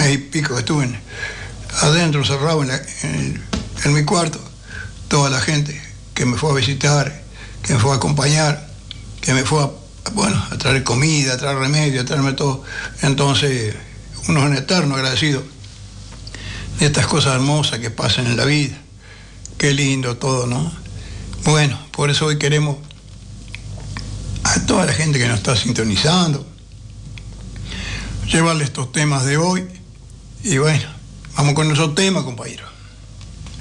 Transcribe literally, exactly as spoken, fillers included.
mes y pico que estuve en, adentro, cerrado en, la, en, en mi cuarto, toda la gente que me fue a visitar, que me fue a acompañar, que me fue a, bueno, a traer comida, a traer remedio, a traerme todo. Entonces, uno es un eterno agradecido de estas cosas hermosas que pasan en la vida. Qué lindo todo, ¿no? Bueno, por eso hoy queremos a toda la gente que nos está sintonizando llevarle estos temas de hoy. Y bueno, vamos con nuestro tema, compañero.